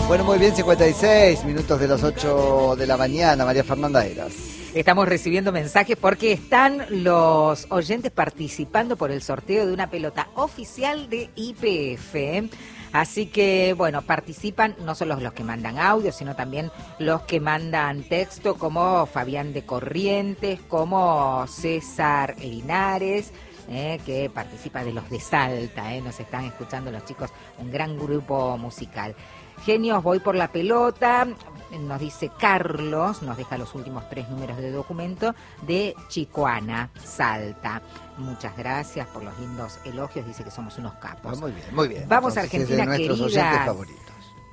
Bueno, muy bien, 56 minutos de las 8 de la mañana. María Fernanda Heras. Estamos recibiendo mensajes porque están los oyentes participando por el sorteo de una pelota oficial de YPF. Así que, bueno, participan no solo los que mandan audio, sino también los que mandan texto, como Fabián de Corrientes, como César Linares, que participa de los de Salta, nos están escuchando los chicos, un gran grupo musical. Genios, voy por la pelota, nos dice Carlos, nos deja los últimos 3 números de documento de Chicoana, Salta. Muchas gracias por los lindos elogios, dice que somos unos capos. Muy bien, muy bien. Vamos a Entonces, Argentina, es de nuestros querida. oyentes favoritos.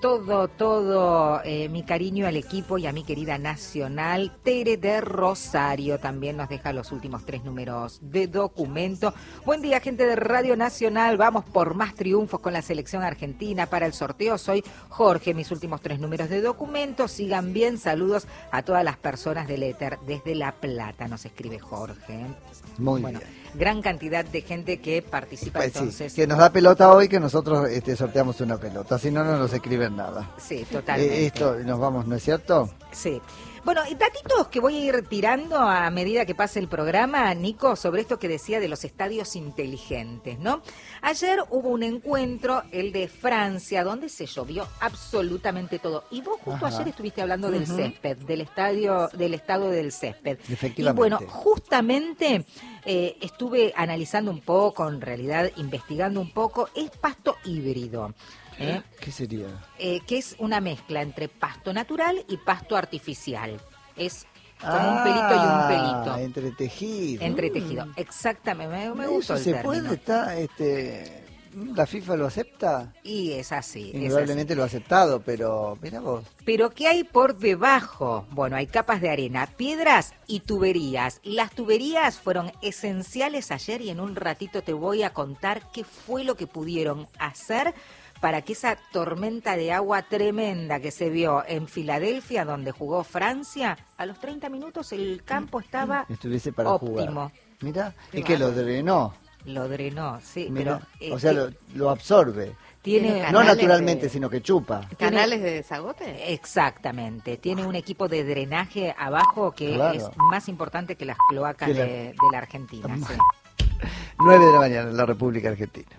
Todo, mi cariño al equipo y a mi querida Nacional. Tere de Rosario también nos deja los últimos 3 números de documento. Buen día, gente de Radio Nacional. Vamos por más triunfos con la selección argentina. Para el sorteo soy Jorge, mis últimos 3 números de documento. Sigan bien, saludos a todas las personas del éter. Desde La Plata nos escribe Jorge. Muy bueno, bien. Gran cantidad de gente que participa, Pues entonces. Sí, que nos da pelota hoy, que nosotros sorteamos una pelota, si no, no nos escriben nada. Sí, totalmente. Esto nos vamos, ¿no es cierto? Sí. Bueno, datitos que voy a ir tirando a medida que pase el programa, Nico, sobre esto que decía de los estadios inteligentes, ¿no? Ayer hubo un encuentro, el de Francia, donde se llovió absolutamente todo. Y vos justo ayer estuviste hablando del césped, del estado del césped. Efectivamente. Y bueno, justamente estuve analizando un poco, en realidad investigando un poco, es pasto híbrido. ¿Qué sería? Que es una mezcla entre pasto natural y pasto artificial. Es como un pelito y un pelito. Entretejido. Entretejido, exactamente. Me gustó el ¿Eso se término. puede? ¿La FIFA lo acepta? Y es así. Indudablemente lo ha aceptado, pero mira vos. Pero ¿qué hay por debajo? Bueno, hay capas de arena, piedras y tuberías. Las tuberías fueron esenciales ayer y en un ratito te voy a contar qué fue lo que pudieron hacer para que esa tormenta de agua tremenda que se vio en Filadelfia, donde jugó Francia, a los 30 minutos el campo estaba Estuviese para óptimo. jugar. Mira, Qué es que lo bárbaro. drenó. Lo drenó, sí, Mirá, pero... o sea, lo absorbe. tiene No canales naturalmente, de- sino que chupa. ¿Canales de desagote? Exactamente, tiene un equipo de drenaje abajo que Claro. es más importante que las cloacas Que la- de la Argentina. Sí. 9 de la mañana en la República Argentina.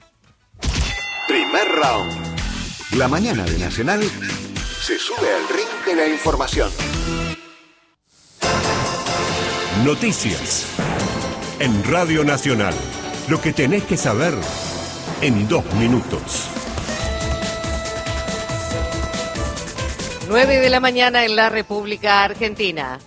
Primer round. La mañana de Nacional se sube al ring de la información. Noticias. En Radio Nacional. Lo que tenés que saber en 2 minutos. 9 de la mañana en la República Argentina.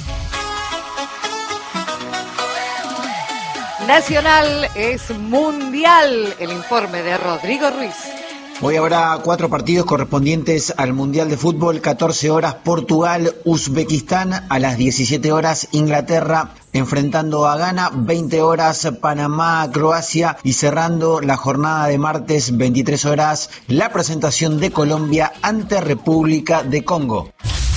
Nacional es mundial. El informe de Rodrigo Ruiz. Hoy habrá 4 partidos correspondientes al Mundial de Fútbol, 14 horas Portugal, Uzbekistán, a las 17 horas Inglaterra enfrentando a Ghana, 20 horas Panamá, Croacia y cerrando la jornada de martes, 23 horas, la presentación de Colombia ante República de Congo.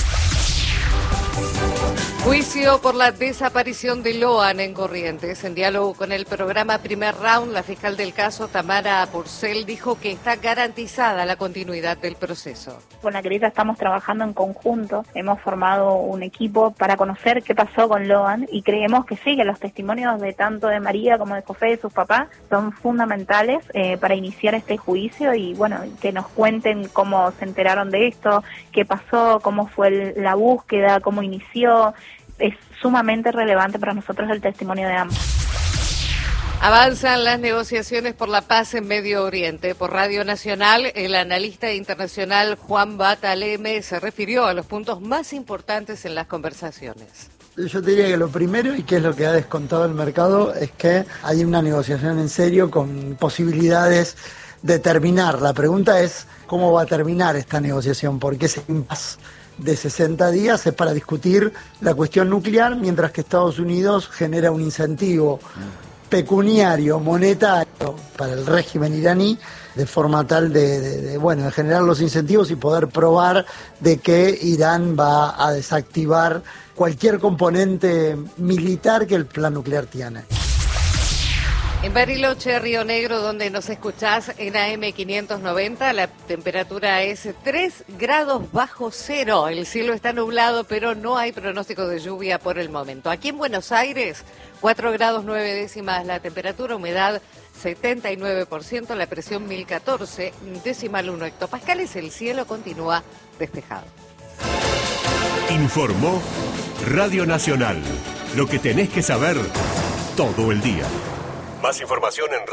Juicio por la desaparición de Loan en Corrientes. En diálogo con el programa Primer Round, la fiscal del caso, Tamara Purcell, dijo que está garantizada la continuidad del proceso. Con la querella estamos trabajando en conjunto, hemos formado un equipo para conocer qué pasó con Loan y creemos que sí, que los testimonios de tanto de María como de José y de sus papás son fundamentales para iniciar este juicio y bueno, que nos cuenten cómo se enteraron de esto, qué pasó, cómo fue la búsqueda, cómo inició. Es sumamente relevante para nosotros el testimonio de ambos. Avanzan las negociaciones por la paz en Medio Oriente. Por Radio Nacional, el analista internacional Juan Bataleme se refirió a los puntos más importantes en las conversaciones. Yo te diría que lo primero, y que es lo que ha descontado el mercado, es que hay una negociación en serio con posibilidades de terminar. La pregunta es, ¿cómo va a terminar esta negociación? Porque ese impasse de 60 días es para discutir la cuestión nuclear, mientras que Estados Unidos genera un incentivo pecuniario, monetario para el régimen iraní, de forma tal de generar los incentivos y poder probar de que Irán va a desactivar cualquier componente militar que el plan nuclear tiene. En Bariloche, Río Negro, donde nos escuchás en AM 590, la temperatura es 3 grados bajo cero. El cielo está nublado, pero no hay pronóstico de lluvia por el momento. Aquí en Buenos Aires, 4 grados 9 décimas la temperatura, humedad 79%, la presión 1014, decimal 1 hectopascales. El cielo continúa despejado. Informó Radio Nacional. Lo que tenés que saber todo el día. Más información en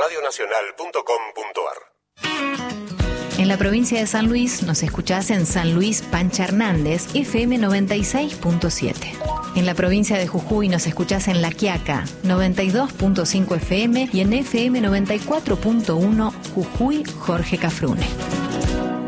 radionacional.com.ar. En la provincia de San Luis nos escuchás en San Luis Pancha Hernández, FM 96.7. En la provincia de Jujuy nos escuchás en La Quiaca, 92.5 FM y en FM 94.1 Jujuy Jorge Cafrune.